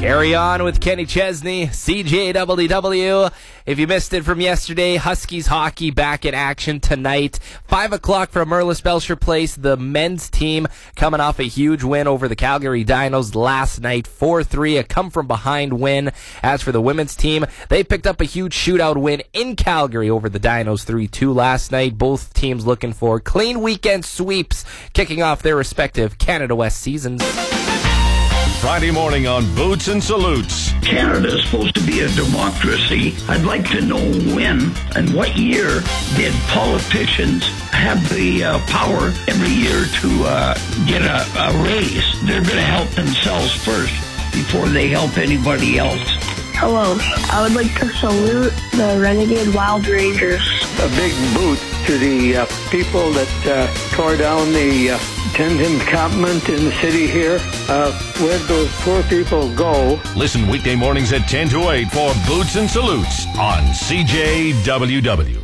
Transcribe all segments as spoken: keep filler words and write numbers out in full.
Carry on with Kenny Chesney, C J W W. If you missed it from yesterday, Huskies hockey back in action tonight. Five o'clock from Merlis Belcher Place. The men's team coming off a huge win over the Calgary Dinos last night, four three, a come-from-behind win. As for the women's team, they picked up a huge shootout win in Calgary over the Dinos three two last night. Both teams looking for clean weekend sweeps, kicking off their respective Canada West seasons. Friday morning on Boots and Salutes. Canada is supposed to be a democracy. I'd like to know when and what year did politicians have the uh, power every year to uh, get a, a raise. They're going to help themselves first before they help anybody else. Hello, I would like to salute the Renegade Wild Rangers. A big boot to the uh, people that uh, tore down the uh, Tenzin encampment in the city here. Uh, where'd those poor people go? Listen weekday mornings at ten to eight for Boots and Salutes on C J W W.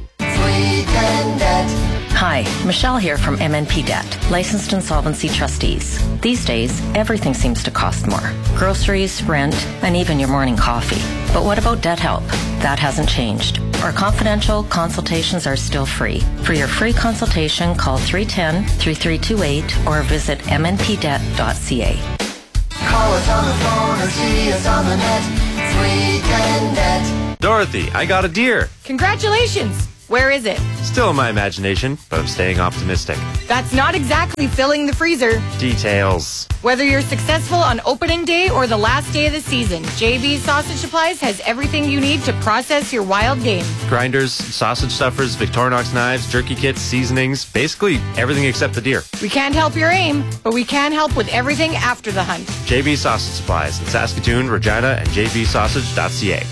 Hi, Michelle here from M N P Debt, licensed insolvency trustees. These days, everything seems to cost more. Groceries, rent, and even your morning coffee. But what about debt help? That hasn't changed. Our confidential consultations are still free. For your free consultation, call three one zero, three three two eight or visit m n p debt dot c a. Call us on the phone or see us on the net. three ten Debt. Dorothy, I got a deer. Congratulations! Where is it? Still in my imagination, but I'm staying optimistic. That's not exactly filling the freezer. Details. Whether you're successful on opening day or the last day of the season, J B Sausage Supplies has everything you need to process your wild game. Grinders, sausage stuffers, Victorinox knives, jerky kits, seasonings, basically everything except the deer. We can't help your aim, but we can help with everything after the hunt. J B Sausage Supplies in Saskatoon, Regina, and j b sausage dot c a.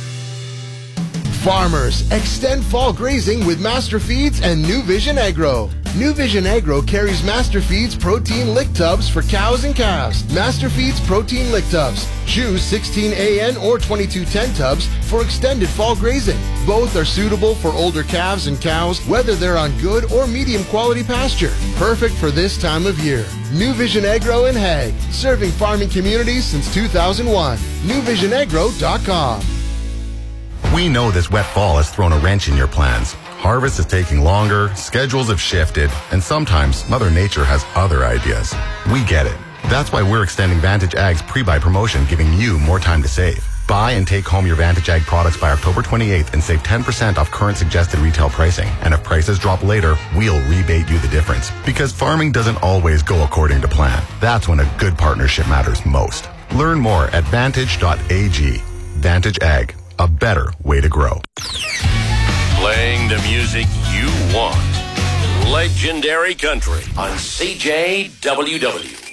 Farmers, extend fall grazing with Master Feeds and New Vision Agro. New Vision Agro carries Master Feeds protein lick tubs for cows and calves. Master Feeds protein lick tubs. Choose sixteen A N or twenty-two ten tubs for extended fall grazing. Both are suitable for older calves and cows, whether they're on good or medium quality pasture. Perfect for this time of year. New Vision Agro in Hague, serving farming communities since two thousand one. new vision agro dot com. We know this wet fall has thrown a wrench in your plans. Harvest is taking longer, schedules have shifted, and sometimes Mother Nature has other ideas. We get it. That's why we're extending Vantage Ag's pre-buy promotion, giving you more time to save. Buy and take home your Vantage Ag products by October twenty-eighth and save ten percent off current suggested retail pricing. And if prices drop later, we'll rebate you the difference. Because farming doesn't always go according to plan. That's when a good partnership matters most. Learn more at vantage dot a g. Vantage Ag. A better way to grow. Playing the music you want. Legendary Country on C J W W.